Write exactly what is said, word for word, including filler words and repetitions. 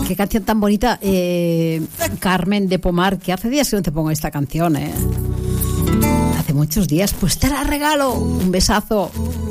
qué canción tan bonita, eh, Carmen de Pomar, que hace días que no te pongo esta canción, ¿eh? Hace muchos días, pues te la regalo. Un besazo.